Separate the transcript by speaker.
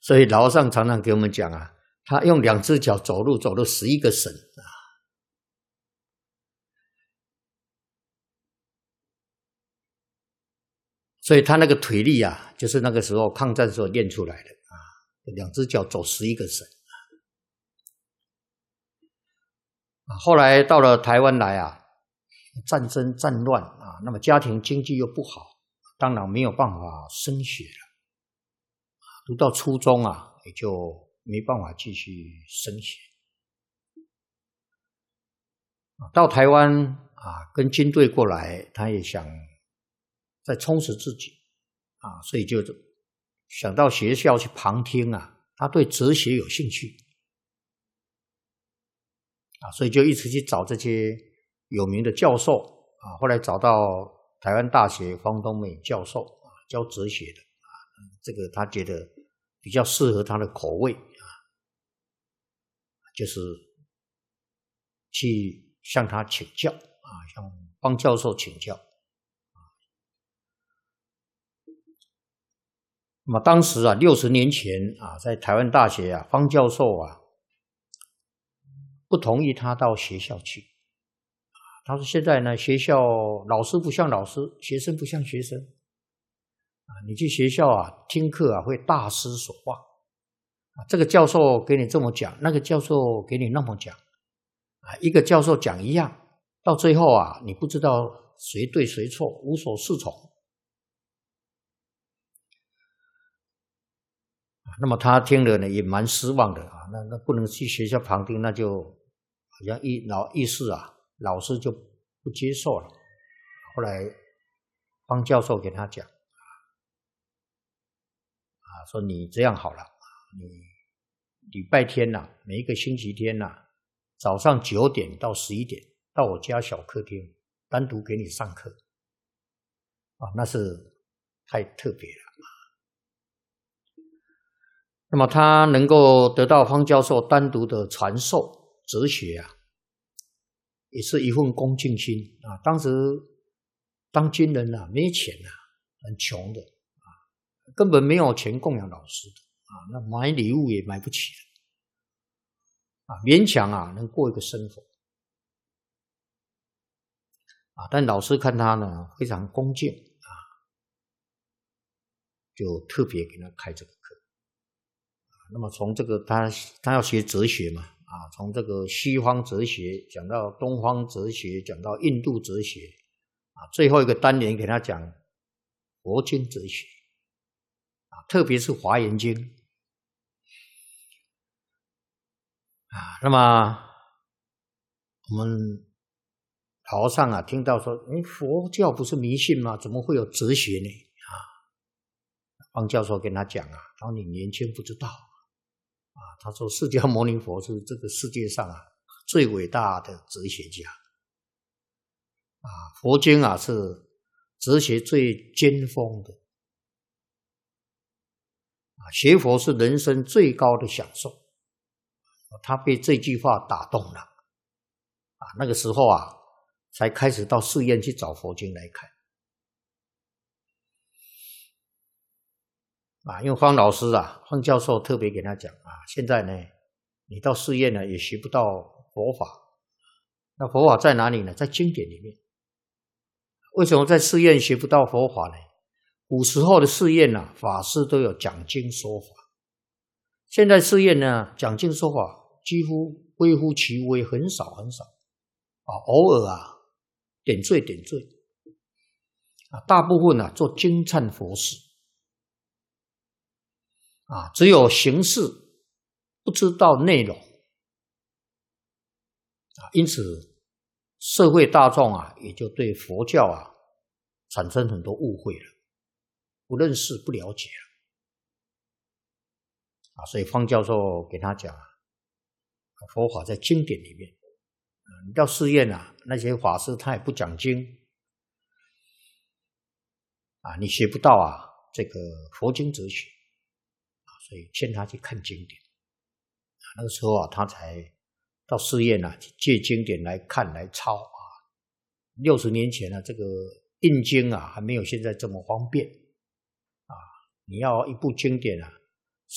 Speaker 1: 所以老和尚常常给我们讲啊，他用2只脚走路，走了11个省啊。所以他那个腿力啊，就是那个时候抗战时候练出来的啊，2只脚走11个省啊。后来到了台湾来啊，战争战乱啊，那么家庭经济又不好，当然没有办法升学了。读到初中啊，也就没办法继续升学。到台湾啊，跟军队过来，他也想再充实自己啊，所以就想到学校去旁听啊，他对哲学有兴趣啊，所以就一直去找这些有名的教授啊，后来找到台湾大学方东美教授啊，教哲学的啊，这个他觉得比较适合他的口味啊，就是去向他请教啊，向方教授请教。那么当时啊，60年前啊，在台湾大学啊，方教授啊不同意他到学校去。他说现在呢，学校老师不像老师，学生不像学生啊，你去学校啊听课啊会大失所望啊，这个教授给你这么讲，那个教授给你那么讲啊，一个教授讲一样，到最后啊，你不知道谁对谁错，无所适从。那么他听了呢，也蛮失望的啊。那不能去学校旁听，那就好像意思啊，老师就不接受了。后来方教授给他讲啊，说你这样好了，你礼拜天呐，每一个星期天呐，早上9点到11点到我家小客厅单独给你上课啊，那是太特别了。那么他能够得到方教授单独的传授哲学啊，也是一份恭敬心啊。当时当军人啊，没钱啊，很穷的啊，根本没有钱供养老师的啊，那买礼物也买不起的啊，勉强啊能过一个生活啊。但老师看他呢非常恭敬啊，就特别给他开这个课。那么从这个他要学哲学嘛啊，从这个西方哲学讲到东方哲学，讲到印度哲学啊，最后一个单元给他讲佛经哲学啊，特别是华严经啊。那么我们老和尚啊听到说，佛教不是迷信吗？怎么会有哲学呢？啊，方教授跟他讲啊，当你年轻不知道啊，他说释迦牟尼佛是这个世界上啊最伟大的哲学家啊，佛经啊是哲学最尖峰的啊，学佛是人生最高的享受。他被这句话打动了啊，那个时候啊才开始到寺院去找佛经来看啊，因为方老师啊，方教授特别给他讲啊，现在呢，你到寺院呢也学不到佛法，那佛法在哪里呢？在经典里面。为什么在寺院学不到佛法呢？古时候的寺院啊，法师都有讲经说法，现在寺院呢，讲经说法几乎微乎其微，很少很少啊，偶尔啊点缀啊，大部分啊做经忏佛事啊，只有形式不知道内容啊，因此社会大众啊也就对佛教啊产生很多误会了，不认识不了解了啊，所以方教授给他讲啊，佛法在经典里面啊，你到寺院啊，那些法师他也不讲经啊，你学不到啊这个佛经哲学啊，所以劝他去看经典啊，那个时候啊他才到寺院啊去借经典来看来抄啊。60年前啊，这个印经啊还没有现在这么方便啊，你要一部经典啊